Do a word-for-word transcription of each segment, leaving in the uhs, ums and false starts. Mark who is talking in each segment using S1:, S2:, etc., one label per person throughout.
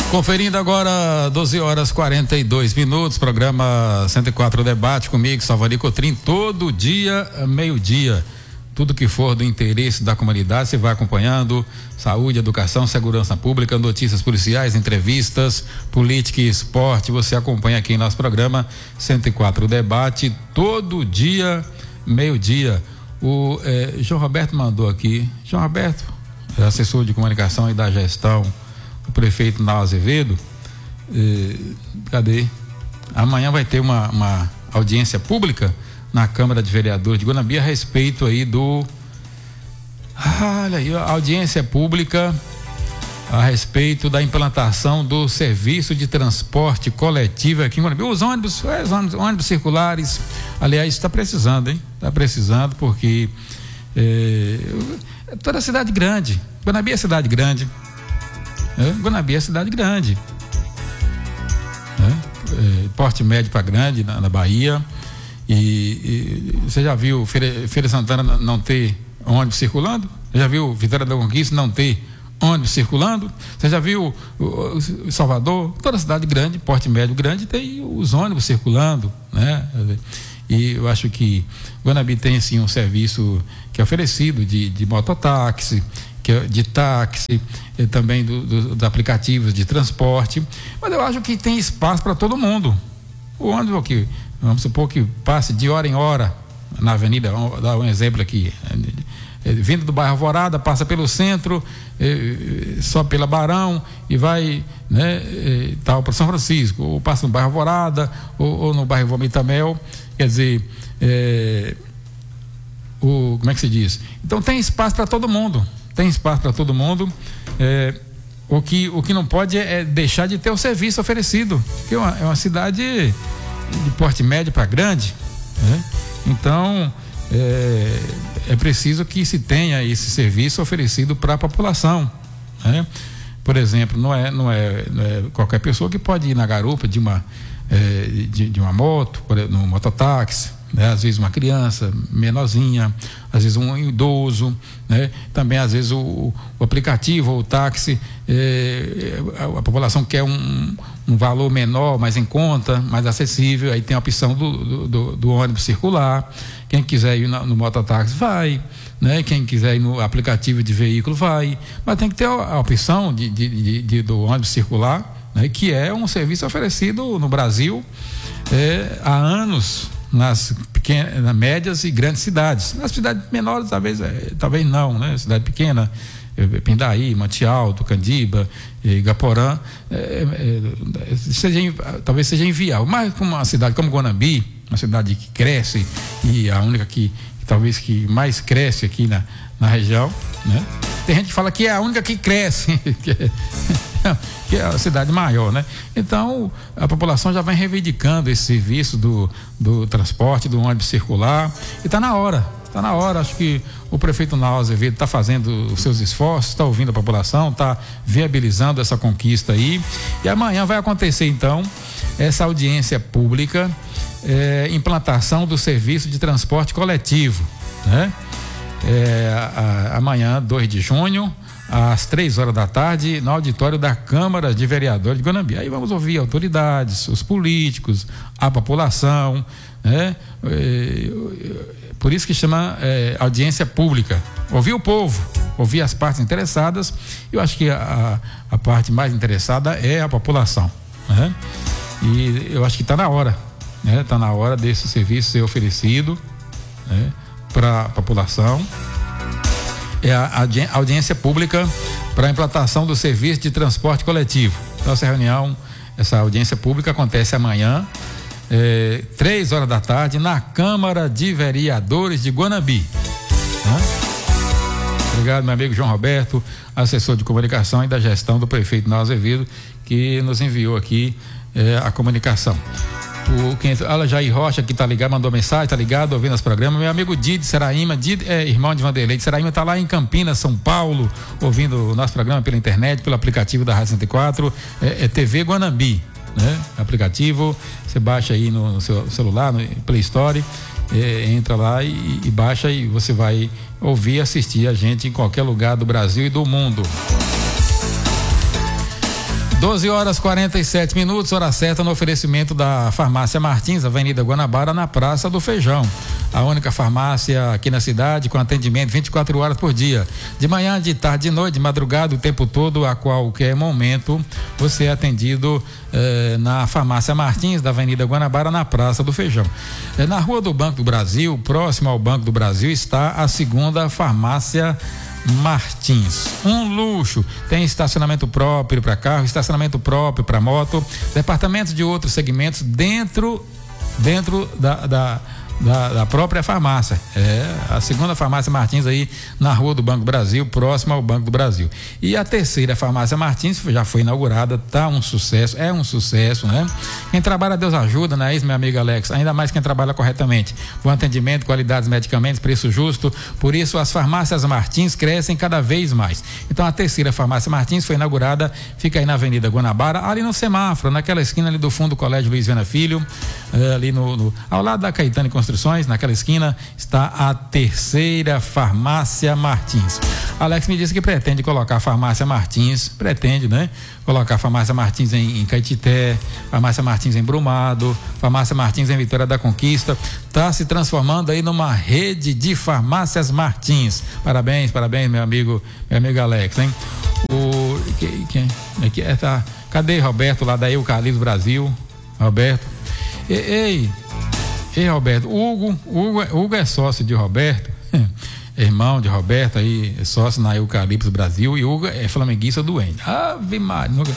S1: Conferindo agora doze horas quarenta e dois minutos, programa cento e quatro Debate comigo, Salvador Cotrim, todo dia, meio-dia. Tudo que for do interesse da comunidade, você vai acompanhando: saúde, educação, segurança pública, notícias policiais, entrevistas, política e esporte. Você acompanha aqui em nosso programa cento e quatro Debate, todo dia, meio-dia. O eh, João Roberto mandou aqui. João Roberto, assessor de comunicação e da gestão, o prefeito Nau Azevedo. Eh, cadê? Amanhã vai ter uma, uma audiência pública na Câmara de Vereadores de Guanambi a respeito aí do, olha aí, a audiência pública a respeito da implantação do serviço de transporte coletivo aqui em Guanambi. Os ônibus, os ônibus, ônibus circulares, aliás, está precisando, hein? Está precisando porque é, toda cidade grande, Guanambi é cidade grande, é, Guanambi é cidade grande, é, é, porte médio para grande na, na Bahia. E, e você já viu Feira, Feira Santana não ter ônibus circulando? Já viu Vitória da Conquista não ter ônibus circulando? Você já viu o, o Salvador? Toda cidade grande, porte médio grande, tem os ônibus circulando, né? E eu acho que Guanambi tem sim um serviço que é oferecido de, de mototáxi, que é de táxi, e também do, do, dos aplicativos de transporte, mas eu acho que tem espaço para todo mundo. O ônibus aqui, vamos supor que passe de hora em hora na avenida, vamos dar um exemplo aqui, é, é, vindo do bairro Alvorada, passa pelo centro, é, só pela Barão e vai, né, é, tal para São Francisco, ou passa no bairro Alvorada, ou, ou no bairro Vomitamel, quer dizer, é, o, como é que se diz? Então tem espaço para todo mundo, tem espaço para todo mundo. é, O que, o que não pode é, é deixar de ter o serviço oferecido, que é uma, é uma cidade de porte médio para grande, né? Então é, é preciso que se tenha esse serviço oferecido para a população, né? Por exemplo, não é, não, é, não é qualquer pessoa que pode ir na garupa de uma, é, de, de uma moto, por exemplo, no mototáxi, né? Às vezes uma criança menorzinha, às vezes um idoso, né? Também às vezes o, o aplicativo ou o táxi, eh, a, a população quer um, um valor menor, mais em conta, mais acessível. Aí tem a opção do, do, do, do ônibus circular. Quem quiser ir no, no mototáxi vai, né? Quem quiser ir no aplicativo de veículo vai, mas tem que ter a, a opção de, de, de, de, do ônibus circular, né? Que é um serviço oferecido no Brasil eh, há anos, nas pequenas, nas médias e grandes cidades. Nas cidades menores talvez, é, talvez não, né? Cidade pequena, é, Pindaí, Monte Alto, Candiba, é, Igaporã, é, é, seja, talvez seja inviável. Mas como uma cidade como Guanambi, uma cidade que cresce e a única que, que talvez que mais cresce aqui na, na região, né? Tem gente que fala que é a única que cresce, que, é, que é a cidade maior, né? Então, a população já vai reivindicando esse serviço do, do transporte, do ônibus circular, e está na hora, está na hora. Acho que o prefeito Nau Azevedo está fazendo os seus esforços, está ouvindo a população, está viabilizando essa conquista aí, e amanhã vai acontecer, então, essa audiência pública, é, implantação do serviço de transporte coletivo, né? É, a, a, amanhã, dois de junho, às três horas da tarde, no auditório da Câmara de Vereadores de Guanambi. Aí vamos ouvir autoridades, os políticos, a população, né? É, por isso que chama é, audiência pública. Ouvir o povo, ouvir as partes interessadas. Eu acho que a, a parte mais interessada é a população, né? E eu acho que está na hora, né? Está na hora desse serviço ser oferecido, né, para a população. É a audiência pública para a implantação do serviço de transporte coletivo. Então, essa reunião, essa audiência pública acontece amanhã, é, três horas da tarde, na Câmara de Vereadores de Guanambi, né? Obrigado, meu amigo João Roberto, assessor de comunicação e da gestão do prefeito Nau Azevedo, que nos enviou aqui é, a comunicação. O quem, olha, Jair Rocha que tá ligado, mandou mensagem, tá ligado, ouvindo os programas. Meu amigo Didi Seraíma, Didi é irmão de Vanderlei de Seraíma, tá lá em Campinas, São Paulo, ouvindo o nosso programa pela internet, pelo aplicativo da Rádio cento e quatro, é, é T V Guanambi, né? Aplicativo, você baixa aí no, no seu celular, no Play Store, é, entra lá e, e baixa e você vai ouvir e assistir a gente em qualquer lugar do Brasil e do mundo. doze horas e quarenta e sete minutos, hora certa no oferecimento da Farmácia Martins, Avenida Guanabara, na Praça do Feijão. A única farmácia aqui na cidade com atendimento vinte e quatro horas por dia. De manhã, de tarde, de noite, de madrugada, o tempo todo, a qualquer momento, você é atendido eh, na Farmácia Martins, da Avenida Guanabara, na Praça do Feijão. Eh, na Rua do Banco do Brasil, próximo ao Banco do Brasil, está a segunda Farmácia Martins, um luxo, tem estacionamento próprio para carro, estacionamento próprio para moto, departamentos de outros segmentos dentro dentro da, da Da, da própria farmácia. É a segunda Farmácia Martins aí na Rua do Banco do Brasil, próximo ao Banco do Brasil. E a terceira Farmácia Martins já foi inaugurada, tá um sucesso, é um sucesso, né? Quem trabalha, Deus ajuda, não é isso, meu amigo Alex? Ainda mais quem trabalha corretamente. Bom atendimento, qualidade dos medicamentos, preço justo. Por isso, as farmácias Martins crescem cada vez mais. Então, a terceira Farmácia Martins foi inaugurada, fica aí na Avenida Guanabara, ali no semáforo, naquela esquina ali do fundo do Colégio Luiz Viana Filho, é, ali no, no ao lado da Caetano e Construções, naquela esquina, está a terceira Farmácia Martins. Alex me disse que pretende colocar a Farmácia Martins, pretende, né? Colocar a Farmácia Martins em, em Caetité, Farmácia Martins em Brumado, Farmácia Martins em Vitória da Conquista, está se transformando aí numa rede de farmácias Martins. Parabéns, parabéns, meu amigo, meu amigo Alex, hein? O, quem, quem, aqui, é, tá, cadê Roberto lá da Eucalipto Brasil? Roberto, ei, ei Ei, Roberto, Hugo, Hugo, Hugo é sócio de Roberto, irmão de Roberto, aí, é sócio na Eucalipto Brasil, e Hugo é flamenguista doente. Ave Maria, nunca,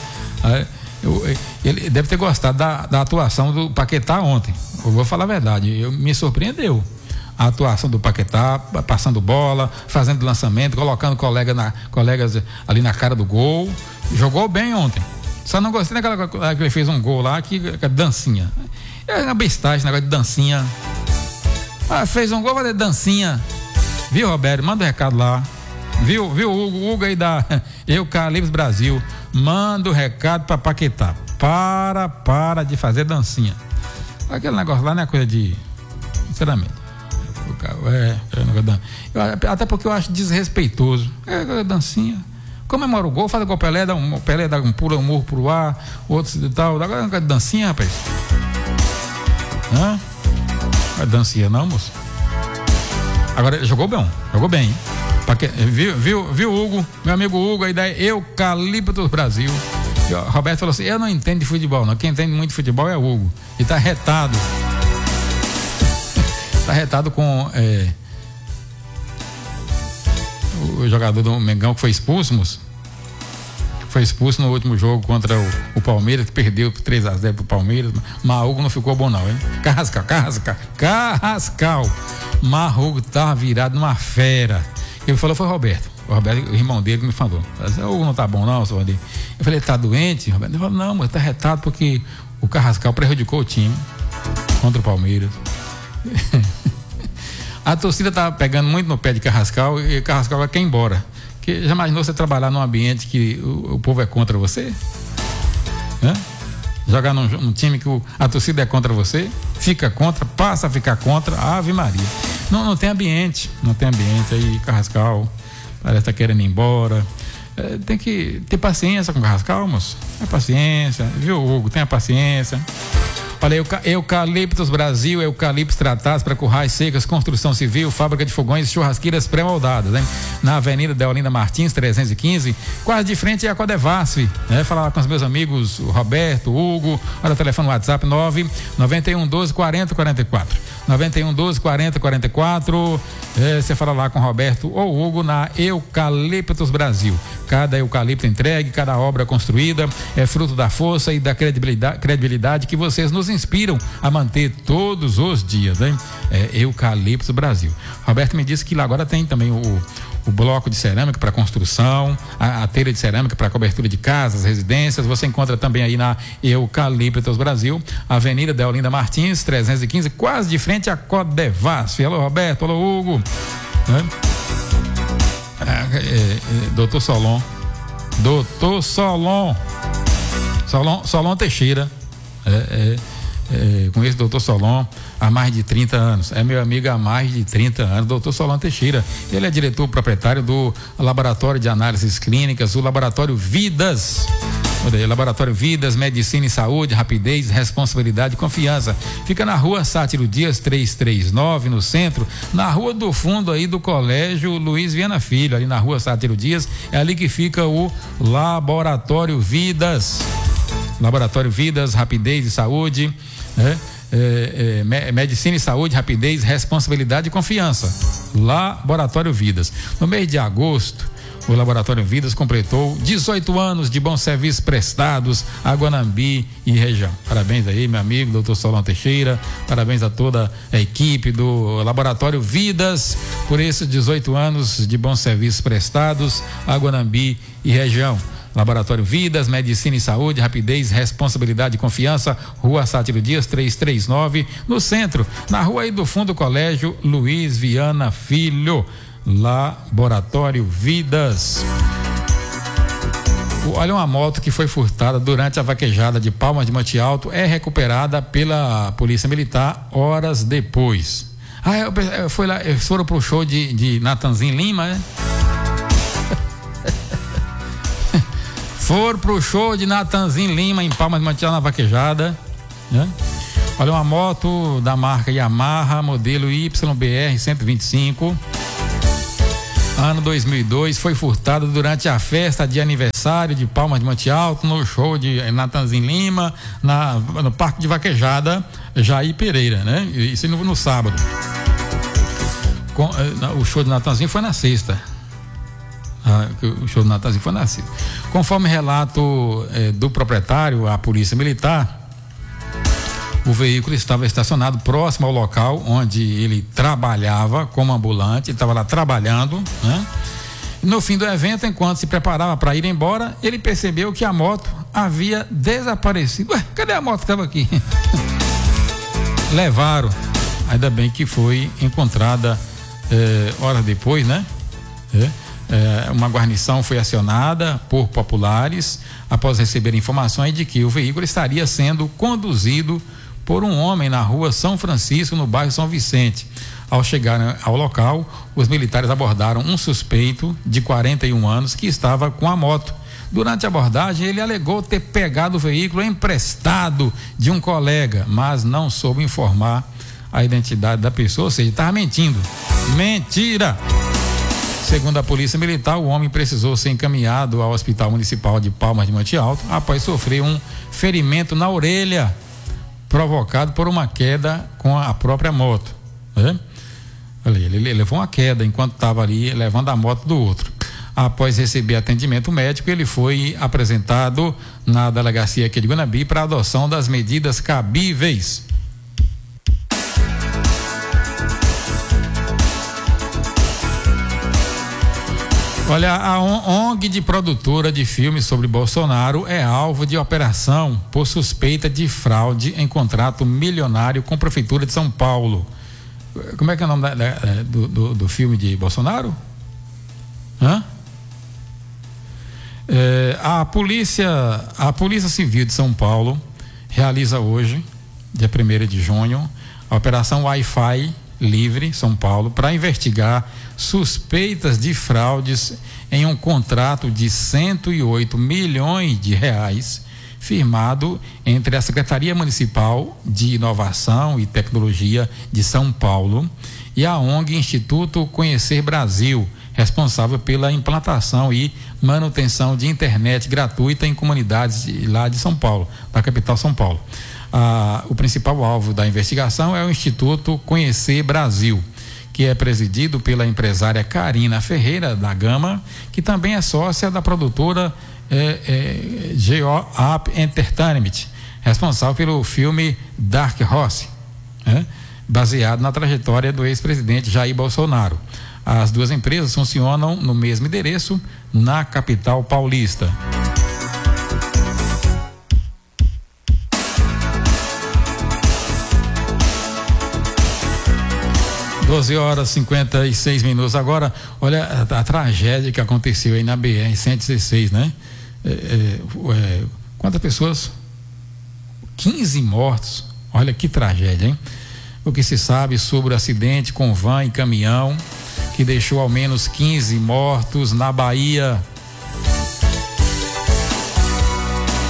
S1: eu, ele deve ter gostado da, da atuação do Paquetá ontem. Eu vou falar a verdade, eu, me surpreendeu a atuação do Paquetá, passando bola, fazendo lançamento, colocando colega na, colegas ali na cara do gol. Jogou bem ontem. Só não gostei daquela que ele fez um gol lá, que, que dancinha. É uma bestagem, negócio de dancinha. Ah, fez um gol, vai fazer dancinha. Viu, Roberto? Manda um recado lá. Viu, viu, Hugo, Hugo aí da Eucalipto Brasil. Manda o um recado pra Paquetá. Para, para de fazer dancinha. Aquele negócio lá não é coisa de. Sinceramente. É, é negócio de, até porque eu acho desrespeitoso. É coisa de dancinha. Comemora o gol, faz o gol Pelé, dá um Pelé, dá um pula um murro pro ar, outros e tal. Agora é negócio de dancinha, rapaz. Hã? Não é dancinha não, moço. Agora ele jogou bem, jogou bem, hein? Porque, viu, viu, viu, Hugo, meu amigo Hugo aí da Eucalipto Brasil. E, ó, Roberto falou assim: eu não entendo de futebol, não. Quem entende muito de futebol é o Hugo. E tá retado. Tá retado com é, o jogador do Mengão que foi expulso, moço. Foi expulso no último jogo contra o, o Palmeiras, que perdeu por três a zero pro Palmeiras. Marrugo não ficou bom não, hein? Carrascal, Carrascal, Carrascal. Marrugo tava virado numa fera. Ele falou, foi Roberto. O Roberto, o irmão dele, que me falou. O Hugo não tá bom não, seu Valdir. Eu falei, ele tá doente? Roberto, ele falou, não, mas tá retado porque o Carrascal prejudicou o time contra o Palmeiras. A torcida tava pegando muito no pé de Carrascal e Carrascal vai quer ir embora. Que já imaginou você trabalhar num ambiente que o, o povo é contra você? Hã? Jogar num, num time que o, a torcida é contra você, fica contra, passa a ficar contra, Ave Maria. Não, não tem ambiente, não tem ambiente. Aí Carrascal parece que tá querendo ir embora. É, tem que ter paciência com Carrascal, moço. Tenha paciência, viu, Hugo? Tenha paciência. Olha, Euca, Eucaliptos Brasil, Eucaliptos tratados para currais secas, construção civil, fábrica de fogões e churrasqueiras pré-moldadas, hein? Na Avenida Deolinda Martins, trezentos e quinze, quase de frente à Codevasf, né? Falar lá com os meus amigos, o Roberto, o Hugo, olha o telefone no WhatsApp, nove nove um doze quarenta quarenta e quatro. nove um doze quarenta quarenta e quatro. É, você fala lá com o Roberto ou Hugo na Eucaliptos Brasil. Cada eucalipto entregue, cada obra construída é fruto da força e da credibilidade, credibilidade que vocês nos inspiram a manter todos os dias, hein? É Eucaliptos Brasil. Roberto me disse que lá agora tem também o, o bloco de cerâmica para construção, a, a telha de cerâmica para cobertura de casas, residências. Você encontra também aí na Eucaliptos Brasil, Avenida Deolinda Martins, trezentos e quinze, quase de frente à Codevasf. Alô, Roberto, alô, Hugo. É? É, é, é, doutor Solon, doutor Solon, Solon, Solon Teixeira, é, é, é, conheço o doutor Solon há mais de trinta anos, é meu amigo há mais de trinta anos, doutor Solon Teixeira. Ele é diretor proprietário do Laboratório de Análises Clínicas, o Laboratório Vidas. Laboratório Vidas, Medicina e Saúde, rapidez, responsabilidade e confiança. Fica na rua Sátiro Dias trezentos e trinta e nove, no centro, na rua do fundo aí do Colégio Luiz Viana Filho, ali na rua Sátiro Dias, é ali que fica o Laboratório Vidas. Laboratório Vidas, rapidez e saúde, né? É, é, medicina e saúde, rapidez, responsabilidade e confiança. Laboratório Vidas. No mês de agosto, o Laboratório Vidas completou dezoito anos de bons serviços prestados a Guanambi e região. Parabéns aí, meu amigo, doutor Solon Teixeira. Parabéns a toda a equipe do Laboratório Vidas por esses dezoito anos de bons serviços prestados a Guanambi e região. Laboratório Vidas, Medicina e Saúde, rapidez, responsabilidade e confiança, rua Sátiro Dias trezentos e trinta e nove, no centro, na rua aí do fundo do Colégio Luiz Viana Filho. Laboratório Vidas. Olha, uma moto que foi furtada durante a vaquejada de Palmas de Monte Alto é recuperada pela Polícia Militar horas depois. Ah, eu, eu fui lá, eles foram pro show de, de Natanzinho Lima, né? Foram pro show de Natanzinho Lima em Palmas de Monte Alto, na vaquejada, né? Olha, uma moto da marca Yamaha, modelo Y B R cento e vinte e cinco, ano dois mil e dois, foi furtada durante a festa de aniversário de Palmas de Monte Alto, no show de Natanzinho Lima, na, no Parque de Vaquejada Jair Pereira, né? Isso no, no sábado. Com, o show de Natanzinho foi na sexta. Ah, o show do Natanzinho foi na sexta. Conforme relato eh, do proprietário, a Polícia Militar, o veículo estava estacionado próximo ao local onde ele trabalhava como ambulante. Ele estava lá trabalhando, né? No fim do evento, enquanto se preparava para ir embora, ele percebeu que a moto havia desaparecido. Ué, cadê a moto que estava aqui? Levaram. Ainda bem que foi encontrada eh, horas depois, né? É. É, uma guarnição foi acionada por populares após receber informações de que o veículo estaria sendo conduzido por um homem na rua São Francisco, no bairro São Vicente. Ao chegar ao local, os militares abordaram um suspeito de quarenta e um anos que estava com a moto. Durante a abordagem, ele alegou ter pegado o veículo emprestado de um colega, mas não soube informar a identidade da pessoa, ou seja, estava mentindo. Mentira! Segundo a Polícia Militar, o homem precisou ser encaminhado ao Hospital Municipal de Palmas de Monte Alto após sofrer um ferimento na orelha provocado por uma queda com a própria moto, né? Ele levou uma queda enquanto estava ali levando a moto do outro. Após receber atendimento médico, ele foi apresentado na delegacia aqui de Guanambi para adoção das medidas cabíveis. Olha, a O N G de produtora de filmes sobre Bolsonaro é alvo de operação por suspeita de fraude em contrato milionário com a Prefeitura de São Paulo. Como é que é o nome da, da, do, do, do filme de Bolsonaro? Hã? É, a polícia, a Polícia Civil de São Paulo realiza hoje, dia primeiro de junho, a Operação Wi-Fi Livre São Paulo para investigar suspeitas de fraudes em um contrato de cento e oito milhões de reais firmado entre a Secretaria Municipal de Inovação e Tecnologia de São Paulo e a O N G Instituto Conhecer Brasil, responsável pela implantação e manutenção de internet gratuita em comunidades de, lá de São Paulo, da capital São Paulo. Ah, o principal alvo da investigação é o Instituto Conhecer Brasil, que é presidido pela empresária Karina Ferreira da Gama, que também é sócia da produtora é, é, G O App Entertainment, responsável pelo filme Dark Horse, né, baseado na trajetória do ex-presidente Jair Bolsonaro. As duas empresas funcionam no mesmo endereço na capital paulista. doze horas e cinquenta e seis minutos. Agora, olha a, a tragédia que aconteceu aí na B R cento e dezesseis, né? É, é, é, quantas pessoas? quinze mortos. Olha que tragédia, hein? O que se sabe sobre o acidente com van e caminhão que deixou ao menos quinze mortos na Bahia.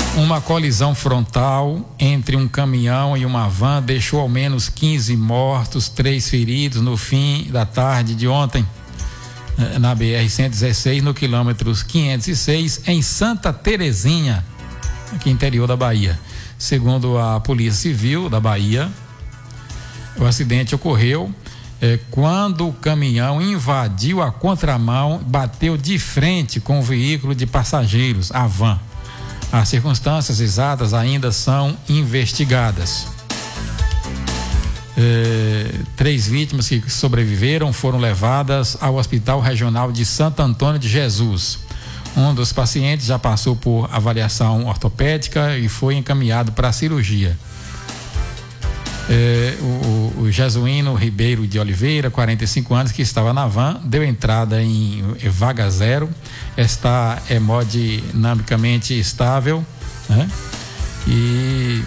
S1: Uma colisão frontal entre um caminhão e uma van deixou ao menos quinze mortos, três feridos no fim da tarde de ontem, na B R cento e dezesseis, no quilômetro quinhentos e seis, em Santa Terezinha, aqui interior da Bahia. Segundo a Polícia Civil da Bahia, o acidente ocorreu eh, quando o caminhão invadiu a contramão, bateu de frente com o veículo de passageiros, a van. As circunstâncias exatas ainda são investigadas. Eh, três vítimas que sobreviveram foram levadas ao Hospital Regional de Santo Antônio de Jesus. Um dos pacientes já passou por avaliação ortopédica e foi encaminhado para a cirurgia. É, o, o Jesuíno Ribeiro de Oliveira, quarenta e cinco anos, que estava na van, deu entrada em vaga zero, está hemodinamicamente estável, né? E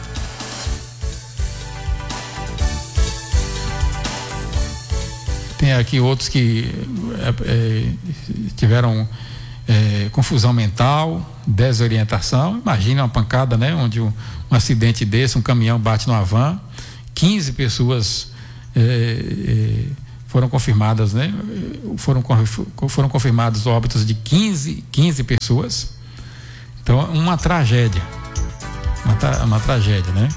S1: tem aqui outros que é, é, tiveram é, confusão mental, desorientação. Imagina uma pancada, né? Onde um, um acidente desse, um caminhão bate numa van, quinze pessoas é, é, foram confirmadas, né? Foram, foram confirmados óbitos de quinze, quinze pessoas. Então, uma tragédia. Uma, uma tragédia, né?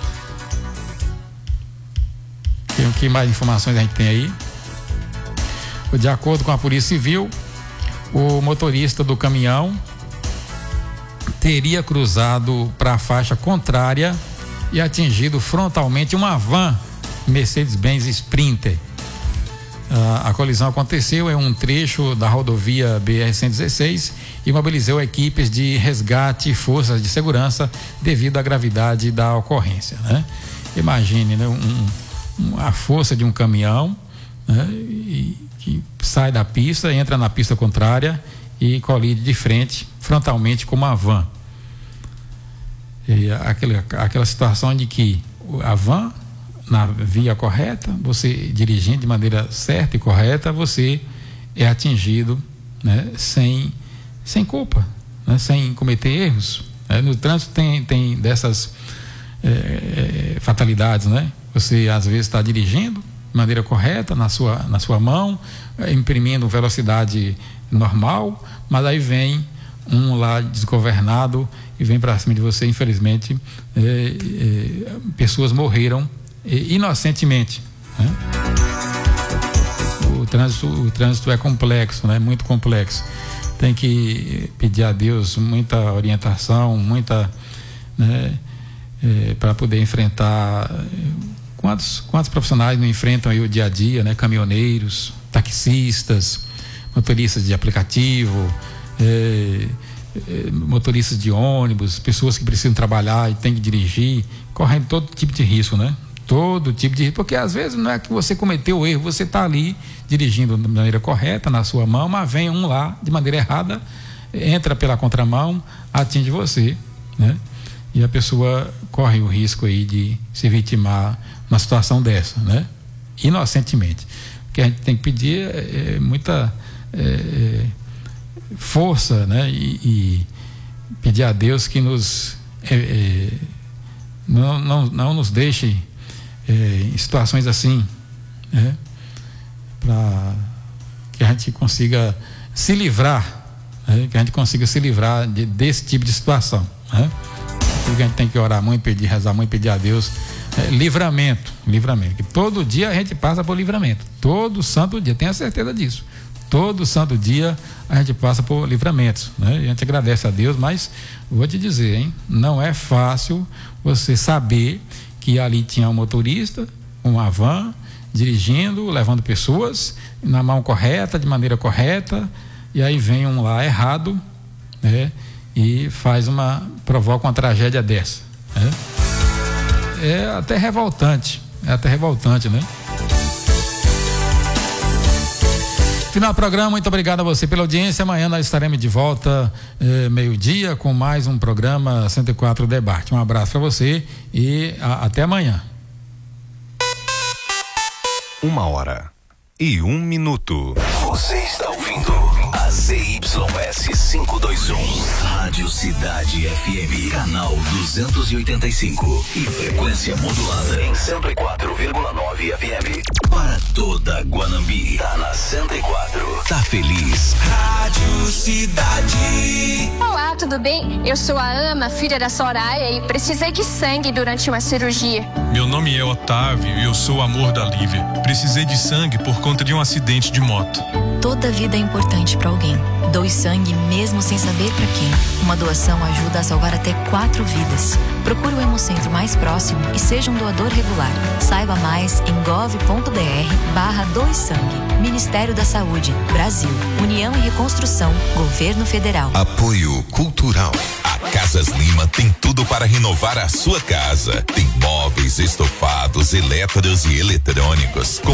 S1: O que mais informações a gente tem aí? De acordo com a Polícia Civil, o motorista do caminhão teria cruzado para a faixa contrária e atingido frontalmente uma van Mercedes-Benz Sprinter. Ah, a colisão aconteceu em um trecho da rodovia B R cento e dezesseis e mobilizou equipes de resgate e forças de segurança devido à gravidade da ocorrência, né? Imagine, né? Um, um, a força de um caminhão, né? E, que sai da pista, entra na pista contrária e colide de frente, frontalmente, com uma van. E aquela, aquela situação de que a van, na via correta, você dirigindo de maneira certa e correta, você é atingido, né, sem, sem culpa, né, sem cometer erros. Né? No trânsito tem, tem dessas é, fatalidades, né? Você às vezes está dirigindo de maneira correta, na sua, na sua mão, imprimindo velocidade normal, mas aí vem um lá desgovernado e vem para cima de você. Infelizmente, é, é, pessoas morreram é, inocentemente, né? O trânsito, o trânsito é complexo, né? Muito complexo. Tem que pedir a Deus muita orientação, muita, né, é, para poder enfrentar. Quantos, quantos profissionais não enfrentam aí o dia a dia, né? Caminhoneiros, taxistas, motoristas de aplicativo, é, é, motoristas de ônibus, pessoas que precisam trabalhar e têm que dirigir, correndo todo tipo de risco, né? Todo tipo de risco, porque às vezes não é que você cometeu o erro, você está ali dirigindo de maneira correta na sua mão, mas vem um lá de maneira errada, entra pela contramão, atinge você, né? E a pessoa corre o risco aí de se vitimar numa situação dessa, né? Inocentemente. O que a gente tem que pedir é, é muita é, força, né? E, e pedir a Deus que nos é, é, não, não, não nos deixe é, em situações assim, né? Para que a gente consiga se livrar, né? Que a gente consiga se livrar de, desse tipo de situação, né? Porque a gente tem que orar muito, pedir, rezar muito, pedir a Deus é, livramento, livramento, que todo dia a gente passa por livramento, todo santo dia, tenha certeza disso, todo santo dia a gente passa por livramentos, né? A gente agradece a Deus, mas vou te dizer, hein, não é fácil você saber que ali tinha um motorista, uma van, dirigindo, levando pessoas na mão correta, de maneira correta, e aí vem um lá errado, né? E faz uma, provoca uma tragédia dessa, né? É até revoltante, é até revoltante, né? Final do programa, muito obrigado a você pela audiência. Amanhã nós estaremos de volta eh, meio-dia com mais um programa cento e quatro Debate. Um abraço para você e a, até amanhã.
S2: Uma hora e um minuto. Você está ouvindo a Z Y S quinhentos e vinte e um, Rádio Cidade F M, canal duzentos e oitenta e cinco e frequência modulada em cento e quatro vírgula nove F M. Para toda Guanambi, tá na cento e quatro. Tá feliz. Rádio Cidade.
S3: Olá, tudo bem? Eu sou a Ama, filha da Soraya, e precisei de sangue durante uma cirurgia.
S4: Meu nome é Otávio e eu sou o amor da Lívia. Precisei de sangue por conta de um acidente de moto.
S5: Toda vida é importante para alguém. Doe sangue mesmo sem saber para quem. Uma doação ajuda a salvar até quatro vidas. Procure o Hemocentro mais próximo e seja um doador regular. Saiba mais em gov.br barra doe sangue. Ministério da Saúde, Brasil, União e Reconstrução, Governo Federal.
S6: Apoio Cultural. A Casas Lima tem tudo para renovar a sua casa. Tem móveis, estofados, elétricos e eletrônicos. Com